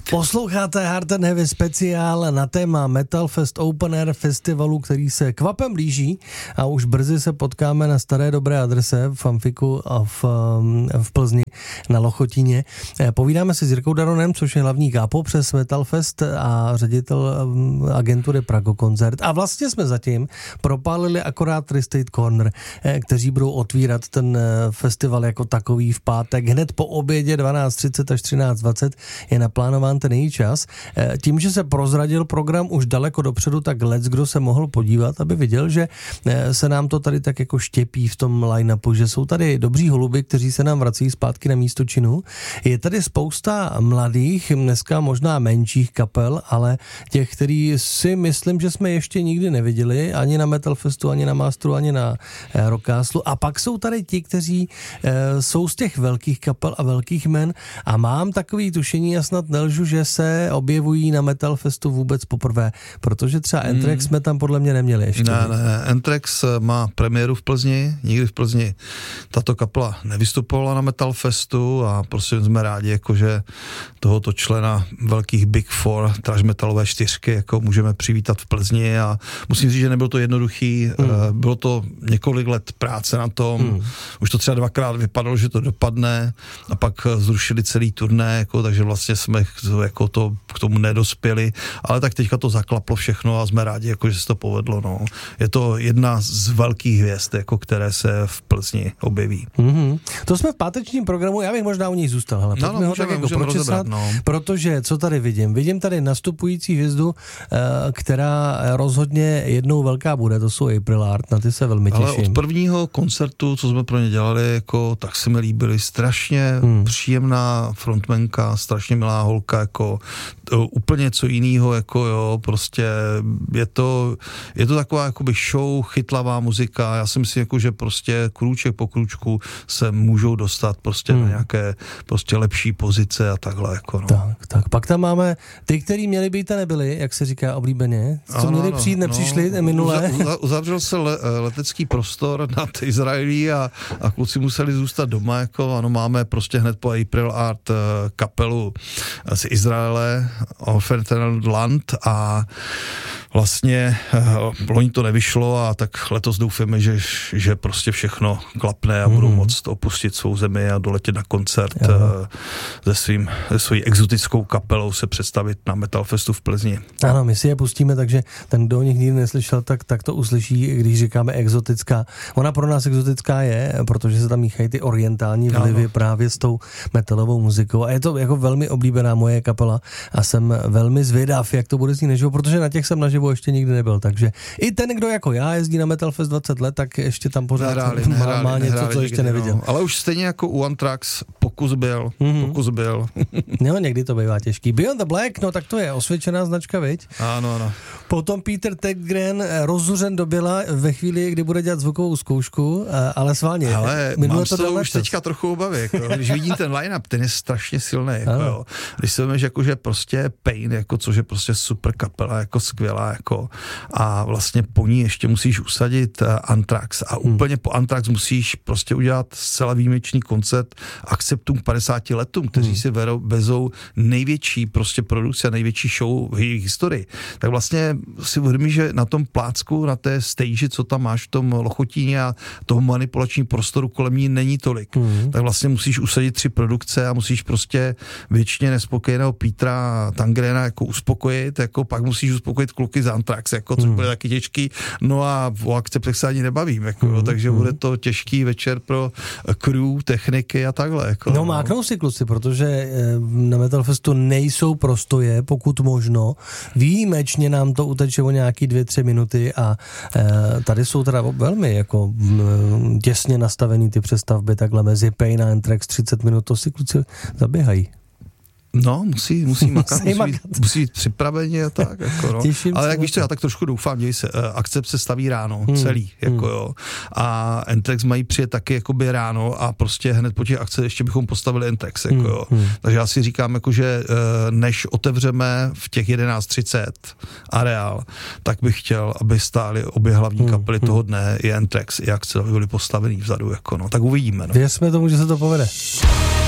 Posloucháte Hard and Heavy speciál na téma Metal Fest Open Air festivalu, který se kvapem blíží a už brzy se potkáme na staré dobré adrese v Amfiku a v Plzni na Lochotíně. Povídáme si s Jirkou Daronem, což je hlavní kápo přes Metal Fest a ředitel agentury Prago Koncert. A vlastně jsme zatím propálili akorát Tri-State Corner, kteří budou otvírat ten festival jako takový v pátek. Hned po obědě 12:30 až 13:20 je naplánován ten její čas. Tím, že se prozradil program už daleko dopředu, tak kdo se mohl podívat, aby viděl, že se nám to tady tak jako štěpí v tom line-upu, že jsou tady dobří holuby, kteří se nám vrací zpátky na místo činu. Je tady spousta mladých, dneska možná menších kapel, ale těch, který si myslím, že jsme ještě nikdy neviděli, ani na Metal Festu, ani na Masteru, ani na Rockcastlu. A pak jsou tady ti, kteří jsou z těch velkých kapel a velkých jmen a mám takový tušení a snad nelžu, že se objevují na Metal Festu vůbec poprvé, protože třeba Anthrax jsme tam podle mě neměli ještě. Ne, Anthrax má premiéru v Plzni, nikdy v Plzni tato kapela nevystupovala na Metal Festu a prostě jsme rádi, jakože tohoto člena velkých Big Four, trash metalové čtyřky, jako můžeme přivítat v Plzni a musím říct, že nebylo to jednoduchý, bylo to několik let práce na tom, už to třeba 2krát vypadalo, že to dopadne a pak zrušili celý turné, jako, takže vlastně jsme jako k tomu nedospěli, ale tak teďka to zaklaplo všechno a jsme rádi, jako, že se to povedlo. No. Je to jedna z velkých hvězd, jako, které se v Plzni objeví. To jsme v pátečním programu, já bych možná u něj zůstal, ale pojďme ho tak jako pročesat, protože co tady vidím? Vidím tady nastupující hvězdu, která rozhodně jednou velká bude, to jsou April Art, na ty se velmi těším. Ale od prvního koncertu, co jsme pro ně dělali, jako, tak se mi líbily strašně příjemná frontmanka, strašně milá holka, jako úplně co jinýho, jako jo, prostě je to taková jakoby show, chytlavá muzika, já si myslím, jako, že prostě krůček po krůčku se můžou dostat prostě na nějaké prostě lepší pozice a takhle, jako no. Tak, pak tam máme ty, kteří měli být a nebyli, jak se říká oblíbeně, co měli přijít, nepřišli minule. Uzavřel se letecký prostor nad Izraelí a kluci museli zůstat doma, jako ano, máme prostě hned po April Art kapelu z Izraele, Land a vlastně loni to nevyšlo a tak letos doufáme, že prostě všechno klapne a budou moct opustit svou zemi a doletět na koncert se svojí exotickou kapelou se představit na Metal Festu v Plzni. Ano, my si je pustíme, takže ten, kdo o nich nikdy neslyšel, tak to uslyší, když říkáme exotická. Ona pro nás exotická je, protože se tam míchají ty orientální vlivy právě s tou metalovou muzikou a je to jako velmi oblíbená moje kapela a jsem velmi zvědav, jak to bude znít neživo, protože na těch jsem naživo ještě nikdy nebyl, takže i ten, kdo jako já jezdí na Metal Fest 20 let, tak ještě tam pořád má něco, co ještě neviděl. No. Ale už stejně jako u Anthrax pokus byl. No, někdy to bývá těžký. Beyond the Black, no tak to je osvědčená značka, viď? Ano. Potom Peter Tegren rozuřen do běla ve chvíli, kdy bude dělat zvukovou zkoušku, ale sválně. Ale mám to už teďka trochu obavy, jako, když vidím ten line-up, ten je strašně silný, jako, jo. Když se vemeš, jako, že prostě Pain, jako, což je prostě super kapela, jako skvělá, jako, a vlastně po ní ještě musíš usadit Anthrax a úplně po Anthrax musíš prostě udělat zcela výjimečný koncert akceptům 50 letům, kteří si vezou největší prostě produkce a největší show v jejich historii. Tak vlastně si uvědomíš, že na tom plácku, na té stage, co tam máš v tom Lochotíně a toho manipulačního prostoru kolem ní není tolik. Tak vlastně musíš usadit 3 produkce a musíš prostě věčně nespokojeného Petra Tangrena jako uspokojit, jako pak musíš uspokojit kluky z Anthrax, jako, což bude taky těžký, no a o akceptech se ani nebavím, jako, takže bude to těžký večer pro crew, techniky a takhle. Jako, no máknou si kluci, protože na Metal Festu nejsou prostoje, pokud možno. Výjimečně nám to uteče o nějaký 2-3 minuty a tady jsou teda velmi jako těsně nastavený ty přestavby takhle mezi Pain a Anthrax 30 minut, to si kluci zaběhají. No, musí makat, musí být připraveni a tak, jako no. Ale jak víš to, já tak trošku doufám, děj se, Akcept se staví ráno, celý, jako jo. A Anthrax mají přijet taky jakoby ráno a prostě hned po těch akcích ještě bychom postavili Anthrax, jako jo. Takže já si říkám, jako, že než otevřeme v těch 11:30 areál, tak bych chtěl, aby stály obě hlavní kapely toho dne, i Anthrax, i Akcept, aby byly postavený vzadu, jako no. Tak uvidíme, no. Věřme tomu, že se to povede.